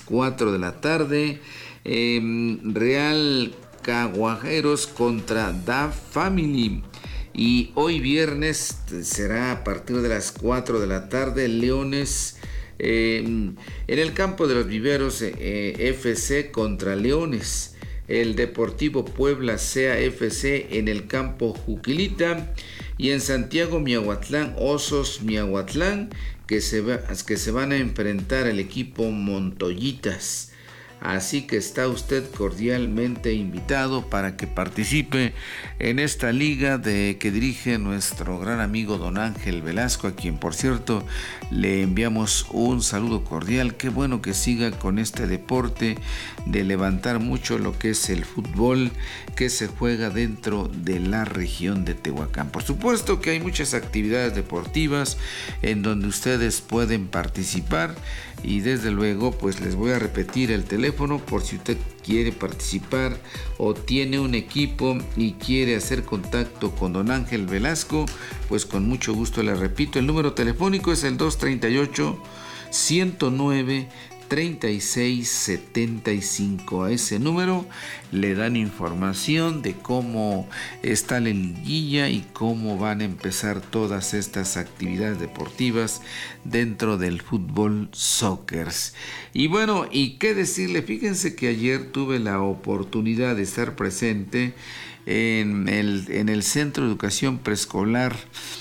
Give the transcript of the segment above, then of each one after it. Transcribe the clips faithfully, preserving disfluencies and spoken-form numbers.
cuatro de la tarde. Eh, Real Caguajeros contra Da Family. Y hoy viernes será a partir de las cuatro de la tarde, Leones eh, en el campo de los Viveros, eh, F C contra Leones. El Deportivo Puebla C A F C en el campo Juquilita. Y en Santiago Miahuatlán, Osos Miahuatlán, que se, va, que se van a enfrentar al equipo Montoyitas. Así que está usted cordialmente invitado para que participe en esta liga de que dirige nuestro gran amigo don Ángel Velasco, a quien por cierto le enviamos un saludo cordial. Qué bueno que siga con este deporte de levantar mucho lo que es el fútbol que se juega dentro de la región de Tehuacán. Por supuesto que hay muchas actividades deportivas en donde ustedes pueden participar y desde luego pues les voy a repetir el teléfono por si usted quiere participar o tiene un equipo y quiere hacer contacto con don Ángel Velasco, pues con mucho gusto le repito, el número telefónico es el dos treinta y ocho, ciento nueve, treinta y seis setenta y cinco. A ese número le dan información de cómo está la liguilla y cómo van a empezar todas estas actividades deportivas dentro del fútbol soccer. Y bueno, y qué decirle, fíjense que ayer tuve la oportunidad de estar presente en el, en el Centro de Educación Preescolar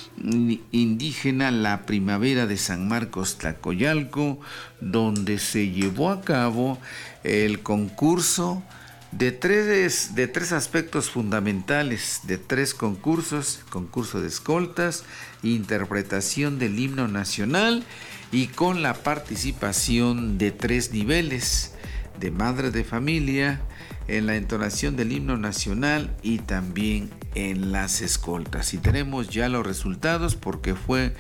Indígena La Primavera de San Marcos Tlacoyalco, donde se llevó a cabo el concurso de tres, de tres aspectos fundamentales, de tres concursos: concurso de escoltas, interpretación del himno nacional y con la participación de tres niveles: de madre de familia, en la entonación del himno nacional y también en las escoltas. Y tenemos ya los resultados porque fue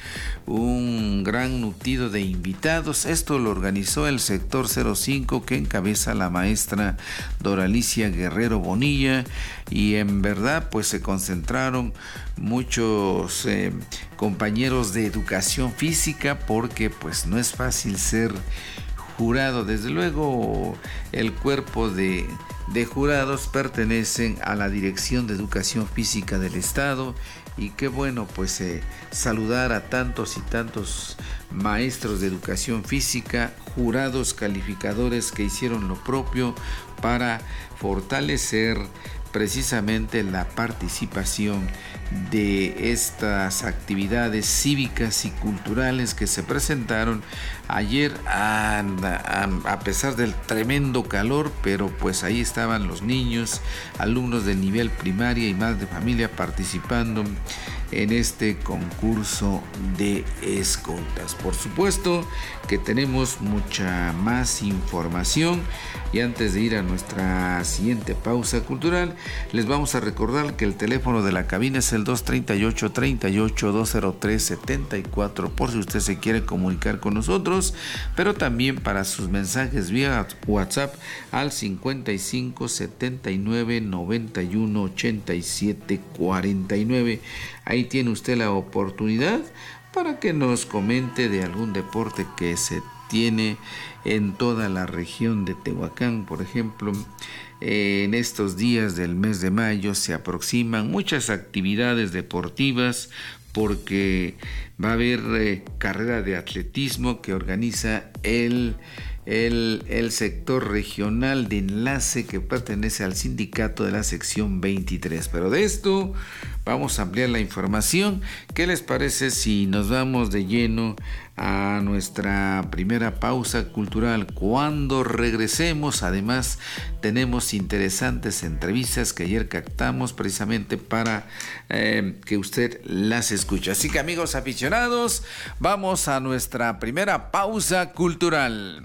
un gran nutrido de invitados. Esto lo organizó el sector cero cinco que encabeza la maestra Doralicia Guerrero Bonilla, y en verdad pues se concentraron muchos eh, compañeros de educación física, porque pues no es fácil ser jurado. Desde luego el cuerpo de, de jurados pertenecen a la Dirección de Educación Física del Estado, y qué bueno pues eh, saludar a tantos y tantos maestros de educación física, jurados calificadores que hicieron lo propio para fortalecer precisamente la participación de estas actividades cívicas y culturales que se presentaron ayer a, a, a pesar del tremendo calor, pero pues ahí estaban los niños, alumnos del nivel primaria y madre de familia participando en este concurso de escoltas. Por supuesto que tenemos mucha más información, y antes de ir a nuestra siguiente pausa cultural, les vamos a recordar que el teléfono de la cabina es el dos treinta y ocho, treinta y ocho, dos cero tres, setenta y cuatro, por si usted se quiere comunicar con nosotros, pero también para sus mensajes vía WhatsApp al cincuenta y cinco, setenta y nueve, noventa y uno, ochenta y siete, cuarenta y nueve. Ahí tiene usted la oportunidad para que nos comente de algún deporte que se tiene en toda la región de Tehuacán. Por ejemplo, eh, en estos días del mes de mayo se aproximan muchas actividades deportivas, porque va a haber eh, carrera de atletismo que organiza el El, el sector regional de enlace que pertenece al sindicato de la sección veintitrés. Pero de esto vamos a ampliar la información. ¿Qué les parece si nos vamos de lleno a nuestra primera pausa cultural? Cuando regresemos, además, tenemos interesantes entrevistas que ayer captamos precisamente para eh, que usted las escuche. Así que, amigos aficionados, vamos a nuestra primera pausa cultural.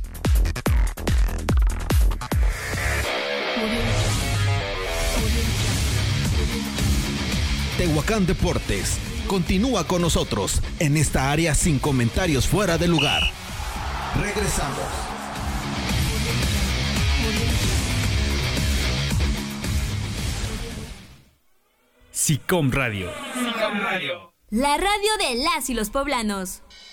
Tehuacán Deportes continúa con nosotros en esta área sin comentarios fuera de lugar. Regresamos. SICOM Radio. SICOM Radio. La radio de las y los poblanos.